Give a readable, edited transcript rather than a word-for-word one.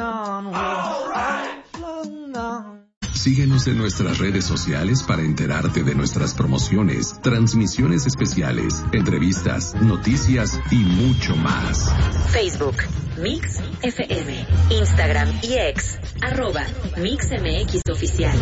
Síguenos en nuestras redes sociales para enterarte de nuestras promociones, transmisiones especiales, entrevistas, noticias y mucho más. Facebook, Mix FM, Instagram y X, @MixMX Oficial.